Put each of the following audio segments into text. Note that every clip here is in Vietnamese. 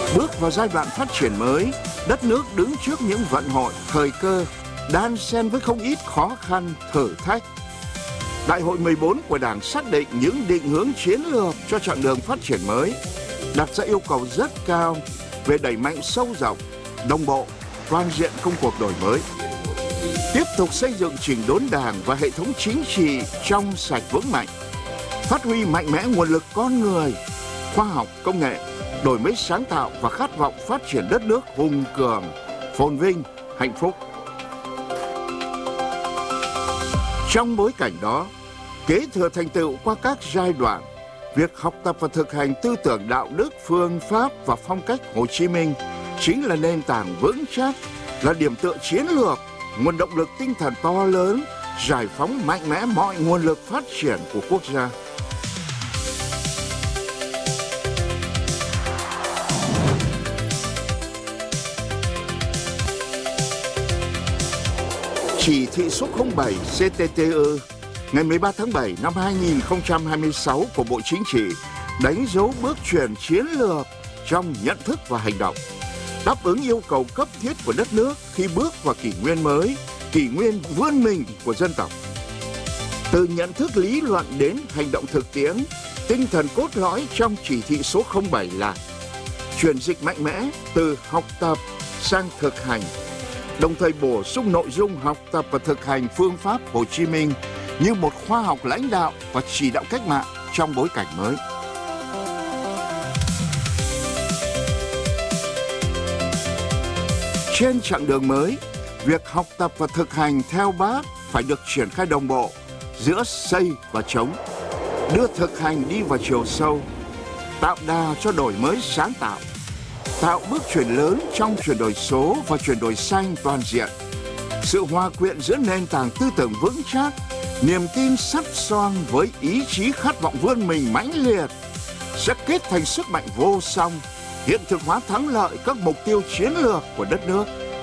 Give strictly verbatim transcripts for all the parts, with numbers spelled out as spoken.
Bước vào giai đoạn phát triển mới, đất nước đứng trước những vận hội, thời cơ, đan xen với không ít khó khăn, thử thách. Đại hội mười bốn của Đảng xác định những định hướng chiến lược cho chặng đường phát triển mới, đặt ra yêu cầu rất cao về đẩy mạnh sâu rộng, đồng bộ, toàn diện công cuộc đổi mới. Tiếp tục xây dựng chỉnh đốn Đảng và hệ thống chính trị trong sạch vững mạnh, phát huy mạnh mẽ nguồn lực con người, khoa học, công nghệ, đổi mới sáng tạo và khát vọng phát triển đất nước hùng cường, phồn vinh, hạnh phúc. Trong bối cảnh đó, kế thừa thành tựu qua các giai đoạn, việc học tập và thực hành tư tưởng đạo đức, phương pháp và phong cách Hồ Chí Minh chính là nền tảng vững chắc, là điểm tựa chiến lược, nguồn động lực tinh thần to lớn, giải phóng mạnh mẽ mọi nguồn lực phát triển của quốc gia. Chỉ thị số không bảy C T T E ngày mười ba tháng bảy năm hai nghìn không trăm hai mươi sáu của Bộ Chính trị đánh dấu bước chuyển chiến lược trong nhận thức và hành động, đáp ứng yêu cầu cấp thiết của đất nước khi bước vào kỷ nguyên mới, kỷ nguyên vươn mình của dân tộc. Từ nhận thức lý luận đến hành động thực tiễn, tinh thần cốt lõi trong chỉ thị số không bảy là chuyển dịch mạnh mẽ từ học tập sang thực hành, đồng thời bổ sung nội dung học tập và thực hành phương pháp Hồ Chí Minh như một khoa học lãnh đạo và chỉ đạo cách mạng trong bối cảnh mới. Trên chặng đường mới, việc học tập và thực hành theo Bác phải được triển khai đồng bộ giữa xây và chống, đưa thực hành đi vào chiều sâu, tạo đà cho đổi mới sáng tạo, tạo bước chuyển lớn trong chuyển đổi số và chuyển đổi xanh toàn diện. Sự hòa quyện giữa nền tảng tư tưởng vững chắc, niềm tin sắt son với ý chí khát vọng vươn mình mãnh liệt sẽ kết thành sức mạnh vô song, hiện thực hóa thắng lợi các mục tiêu chiến lược của đất nước.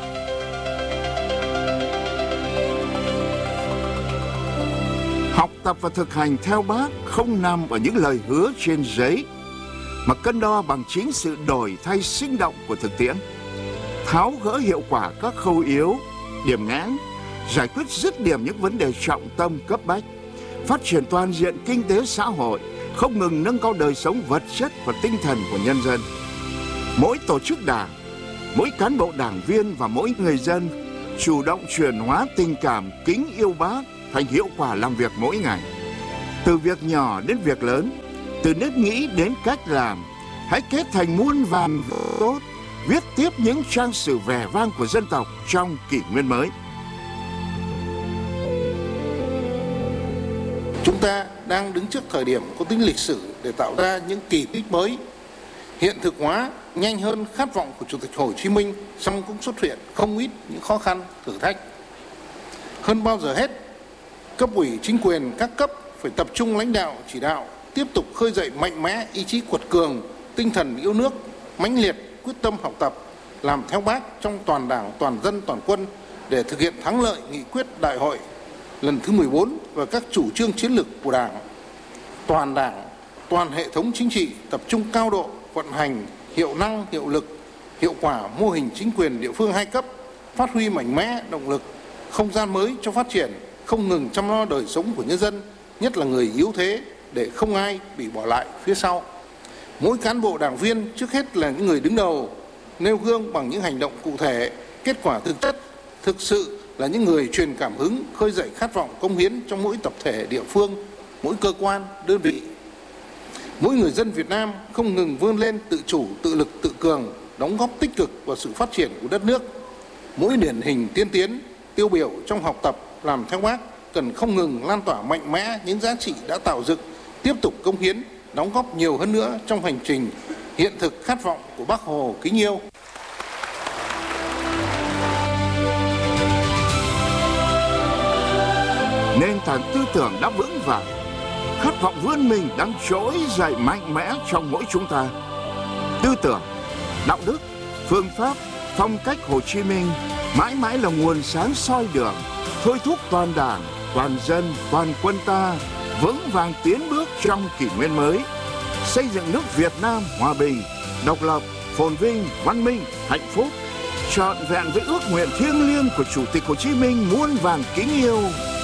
Học tập và thực hành theo Bác không nằm ở những lời hứa trên giấy, mà cân đo bằng chính sự đổi thay sinh động của thực tiễn, tháo gỡ hiệu quả các khâu yếu, điểm nghẽn, giải quyết dứt điểm những vấn đề trọng tâm cấp bách, phát triển toàn diện kinh tế xã hội, không ngừng nâng cao đời sống vật chất và tinh thần của nhân dân. Mỗi tổ chức đảng, mỗi cán bộ đảng viên và mỗi người dân chủ động chuyển hóa tình cảm kính yêu Bác thành hiệu quả làm việc mỗi ngày. Từ việc nhỏ đến việc lớn, từ nếp nghĩ đến cách làm, hãy kết thành muôn vàn tốt, viết tiếp những trang sử vẻ vang của dân tộc trong kỷ nguyên mới. Chúng ta đang đứng trước thời điểm có tính lịch sử để tạo ra những kỳ tích mới, hiện thực hóa nhanh hơn khát vọng của Chủ tịch Hồ Chí Minh, song cũng xuất hiện không ít những khó khăn, thử thách. Hơn bao giờ hết, cấp ủy chính quyền các cấp phải tập trung lãnh đạo, chỉ đạo, tiếp tục khơi dậy mạnh mẽ ý chí quật cường, tinh thần yêu nước, mãnh liệt, quyết tâm học tập, làm theo Bác trong toàn Đảng, toàn dân, toàn quân để thực hiện thắng lợi nghị quyết đại hội lần thứ mười bốn và các chủ trương chiến lược của Đảng. Toàn Đảng, toàn hệ thống chính trị tập trung cao độ vận hành hiệu năng, hiệu lực, hiệu quả mô hình chính quyền địa phương hai cấp, phát huy mạnh mẽ động lực, không gian mới cho phát triển, không ngừng chăm lo đời sống của nhân dân, nhất là người yếu thế, để không ai bị bỏ lại phía sau. Mỗi cán bộ đảng viên trước hết là những người đứng đầu, nêu gương bằng những hành động cụ thể, kết quả thực chất, thực sự là những người truyền cảm hứng, khơi dậy khát vọng cống hiến trong mỗi tập thể địa phương, mỗi cơ quan, đơn vị. Mỗi người dân Việt Nam không ngừng vươn lên tự chủ, tự lực, tự cường, đóng góp tích cực vào sự phát triển của đất nước. Mỗi điển hình tiên tiến, tiêu biểu trong học tập, làm theo Bác cần không ngừng lan tỏa mạnh mẽ những giá trị đã tạo dựng, tiếp tục cống hiến, đóng góp nhiều hơn nữa trong hành trình hiện thực khát vọng của Bác Hồ kính yêu. Nền tảng tư tưởng đã vững vàng, khát vọng vươn mình đang trỗi dậy mạnh mẽ trong mỗi chúng ta. Tư tưởng, đạo đức, phương pháp, phong cách Hồ Chí Minh mãi mãi là nguồn sáng soi đường, thôi thúc toàn Đảng, toàn dân, toàn quân ta vững vàng tiến bước trong kỷ nguyên mới, xây dựng nước Việt Nam hòa bình, độc lập, phồn vinh, văn minh, hạnh phúc, trọn vẹn với ước nguyện thiêng liêng của Chủ tịch Hồ Chí Minh muôn vàn kính yêu.